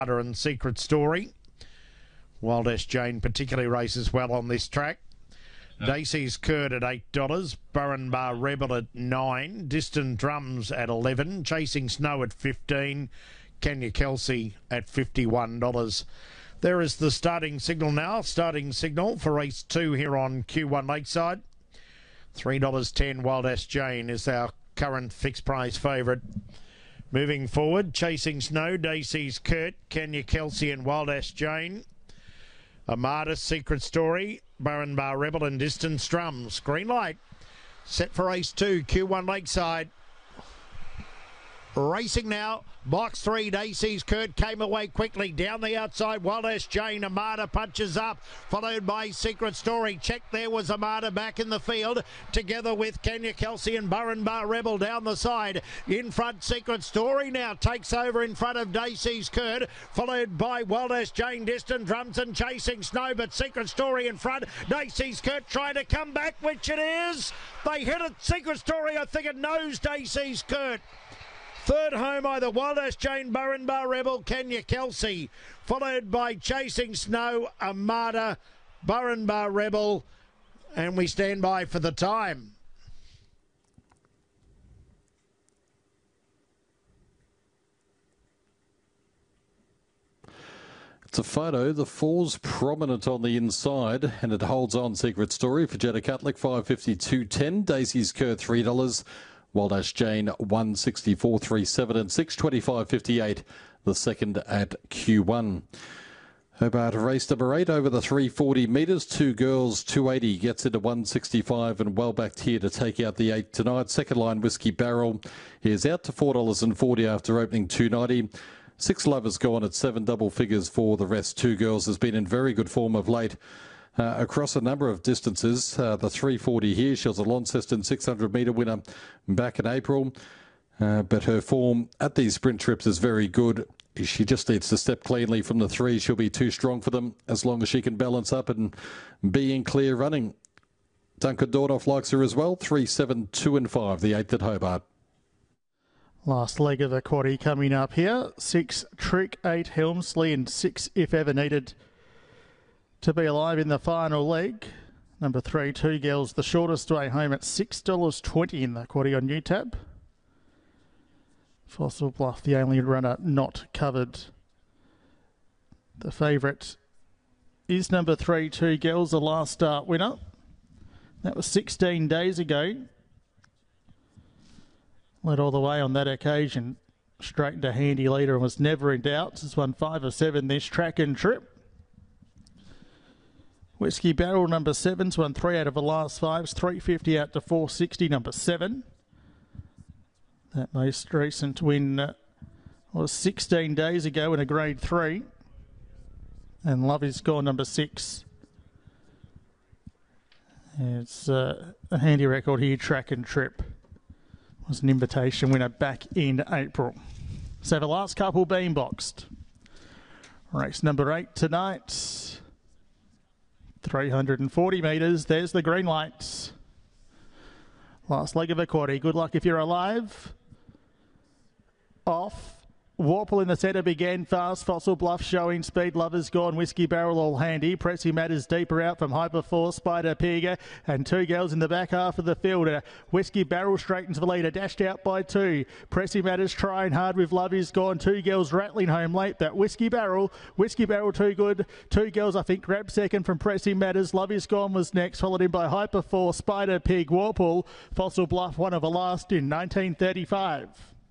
and Secret Story. Wildest Jane particularly races well on this track. Dacey's Curd at $8, Burren Bar Rebel at $9, Distant Drums at $11, Chasing Snow at $15, Kenya Kelsey at $51. There is the starting signal now. Starting signal for race 2 here on Q1 Lakeside. $3.10 Wildest Jane is our current fixed price favourite. Moving forward, Chasing Snow, Dacey's Curd, Kenya Kelsey and Wildest Jane. Armada, Secret Story, Burren Bar Rebel and Distance Drums. Green light. Set for race 2, Q1 Lakeside. Racing now. Box 3, Dacey's Curd came away quickly. Down the outside, Wildest Jane. Armada punches up, followed by Secret Story. Check there was Armada back in the field, together with Kenya Kelsey and Burren Bar Rebel down the side. In front, Secret Story now takes over in front of Dacey's Curd, followed by Wildest Jane, Distant Drums and Chasing Snow, but Secret Story in front. Dacey's Curd trying to come back, which it is. They hit it. Secret Story, I think it knows Dacey's Curd. Third home either Wildest Jane, Burren Bar Rebel, Kenya Kelsey, followed by Chasing Snow, Armada, Burren Bar Rebel, and we stand by for the time. It's a photo. The 4's prominent on the inside, and it holds on. Secret Story for Jetta Cutlick, $5.52.10. Dacey's Curd, $3. Wildest Jane, $1.64.37 and $6.25.58. The second at Q1. Hobart race number 8 over the 340 metres. 2 girls, 280 gets into 165 and well backed here to take out the 8 tonight. Second line Whiskey Barrel is out to $4.40 after opening $2.90. 6 Lovers gone at 7 double figures for the rest. 2 girls has been in very good form of late. Across a number of distances, the 340 here, she was a Launceston 600 metre winner back in April, but her form at these sprint trips is very good. She just needs to step cleanly from the 3. She'll be too strong for them as long as she can balance up and be in clear running. Duncan Dornoff likes her as well. 3, 7, 2 and 5, the 8th at Hobart. Last leg of the quaddie coming up here. 6 Trick, 8 Helmsley and 6 If Ever Needed to be alive in the final leg. Number 3, 2 Girls, the shortest way home at $6.20 in the quaddie on UTAB. Fossil Bluff, the only runner not covered. The favourite is number 3, 2 Girls, the last start winner. That was 16 days ago. Led all the way on that occasion. Straight into handy leader and was never in doubt. Has won 5 of 7 this track and trip. Whiskey Barrel, number 7's won 3 out of the last 5s, $3.50 out to $4.60, number 7. That most recent win was 16 days ago in a grade 3. And Love Is Gone, number 6. It's a handy record here, track and trip. Was an invitation winner back in April. So the last couple being boxed. Race number 8 tonight. 340 metres. There's the green lights. Last leg of a quaddie. Good luck if you're alive. Off. Warple in the centre began fast. Fossil Bluff showing speed. Lovers Gone. Whiskey Barrel all handy. Pressy Matters deeper out from Hyperforce. Spider Pega and 2 girls in the back half of the field. Whiskey Barrel straightens the leader. Dashed out by 2. Pressy Matters trying hard with Love Is Gone. 2 girls rattling home late. But Whiskey Barrel too good. 2 girls I think grabbed second from Pressy Matters. Love Is Gone was next. Followed in by Hyperforce. Spider Pig. Warple. Fossil Bluff one of the last in 1935.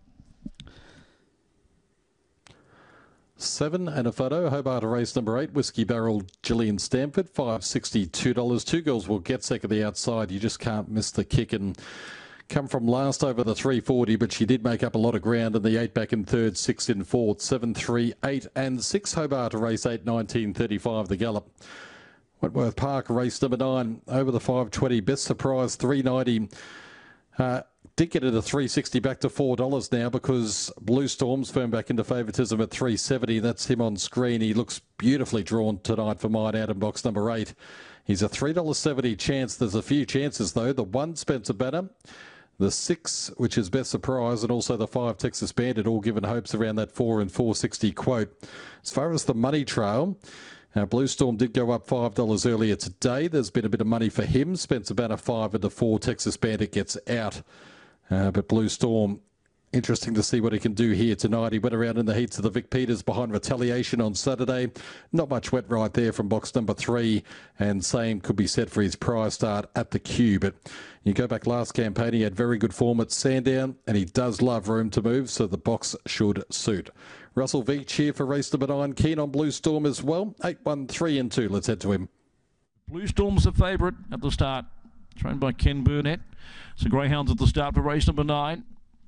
7 and a photo. Hobart race number 8. Whiskey Barrel, Gillian Stamford, $5.62. 2 girls will get second the outside. You just can't miss the kick and come from last over the 340, but she did make up a lot of ground in the 8 back in third, 6 in fourth, 7, 3, 8 and 6. Hobart race 8, 1935, the gallop. Wentworth Park race number 9 over the 520. Best surprise, $3.90. Did get it at $3.60 back to $4 now because Blue Storm's firm back into favouritism at $3.70. That's him on screen. He looks beautifully drawn tonight for mine out in box number 8. He's a $3.70 chance. There's a few chances though. The 1 Spencer Banner, The 6, which is Best Surprise, and also the 5 Texas Bandit, all given hopes around that 4 and 460 quote. As far as the money trail, Blue Storm did go up $5 earlier today. There's been a bit of money for him. Spencer Banner 5 into 4. Texas Bandit gets out. But Blue Storm, interesting to see what he can do here tonight. He went around in the heats of the Vic Peters behind Retaliation on Saturday. Not much wet right there from box number 3, and same could be said for his prior start at the Q. But you go back last campaign, he had very good form at Sandown, and he does love room to move, so the box should suit. Russell Veach here for race number 9. Keen on Blue Storm as well. 8, 1, 3 and 2. Let's head to him. Blue Storm's the favourite at the start. Trained by Ken Burnett. So Greyhounds at the start for race number 9.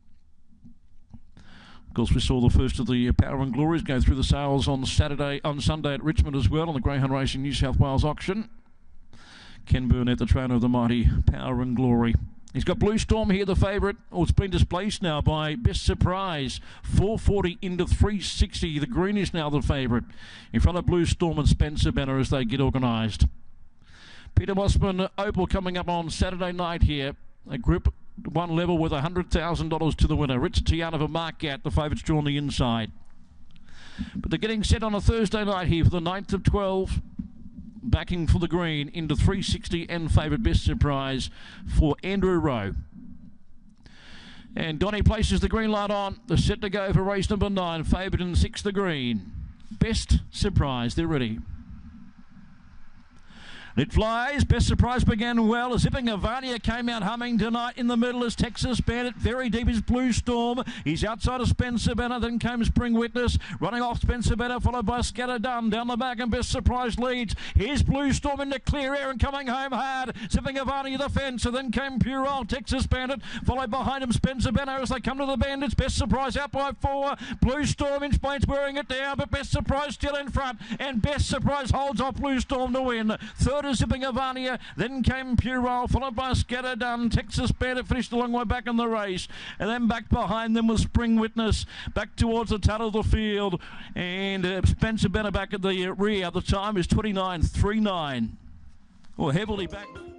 Of course, we saw the first of the Power and Glories go through the sales on Sunday at Richmond as well on the Greyhound Racing New South Wales auction. Ken Burnett, the trainer of the mighty Power and Glory. He's got Blue Storm here, the favourite. Oh, it's been displaced now by Best Surprise. 440 into 360. The green is now the favourite. In front of Blue Storm and Spencer Banner as they get organised. Peter Mossman Opal coming up on Saturday night here. A Group 1 level with $100,000 to the winner. Rich Tiana for Mark Gatt, the favourites drawn the inside. But they're getting set on a Thursday night here for the 9th of 12. Backing for the green into 360 and favourite Best Surprise for Andrew Rowe. And Donny places the green light on. They're set to go for race number 9. Favoured in 6, the green. Best Surprise, they're ready. It flies. Best Surprise began well. Zipping Avania came out humming tonight. In the middle is Texas Bandit. Very deep is Blue Storm. He's outside of Spencer Banner. Then came Spring Witness. Running off Spencer Banner, followed by Scatter Dunn. Down the back and Best Surprise leads. Here's Blue Storm into clear air and coming home hard. Zipping Avania the fence. And then came Pure Old Texas Bandit. Followed behind him Spencer Banner as they come to the Bandits. Best Surprise out by 4. Blue Storm in points wearing it down. But Best Surprise still in front. And Best Surprise holds off Blue Storm to win. Third is Zipping Avania, then came Purell, followed by Scatter Dunn. Texas Bandit finished a long way back in the race, and then back behind them was Spring Witness, back towards the tail of the field, and Spencer Banner back at the rear. The time is 29.39. Well, heavily back.